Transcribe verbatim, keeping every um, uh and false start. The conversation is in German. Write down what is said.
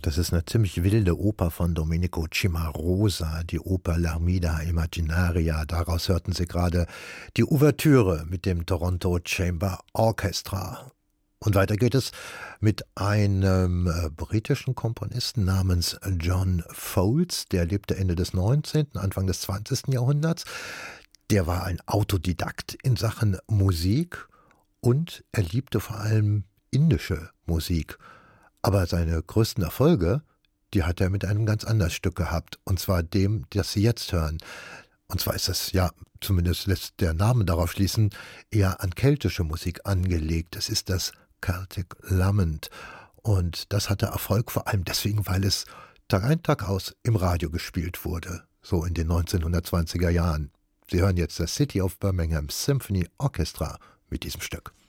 Das ist eine ziemlich wilde Oper von Domenico Cimarosa, die Oper L'Armida Imaginaria. Daraus hörten Sie gerade die Ouvertüre mit dem Toronto Chamber Orchestra. Und weiter geht es mit einem äh, britischen Komponisten namens John Fowles. Der lebte Ende des neunzehnten., Anfang des zwanzigsten. Jahrhunderts. Der war ein Autodidakt in Sachen Musik und er liebte vor allem indische Musik. Aber seine größten Erfolge, die hat er mit einem ganz anderen Stück gehabt. Und zwar dem, das Sie jetzt hören. Und zwar ist es, ja, zumindest lässt der Name darauf schließen, eher an keltische Musik angelegt. Es ist das Celtic Lament. Und das hatte Erfolg vor allem deswegen, weil es Tag ein, Tag aus im Radio gespielt wurde. So in den neunzehnhundertzwanziger Jahren. Sie hören jetzt das City of Birmingham Symphony Orchestra mit diesem Stück.